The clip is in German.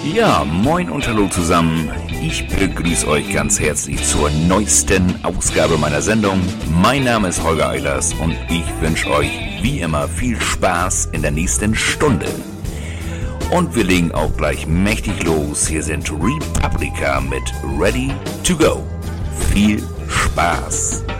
Ja, moin und hallo zusammen. Ich begrüße euch ganz herzlich zur neuesten Ausgabe meiner Sendung. Mein Name ist Holger Eilers und ich wünsche euch wie immer viel Spaß in der nächsten Stunde. Und wir legen auch gleich mächtig los. Hier sind Republica mit Ready to Go. Viel Spaß!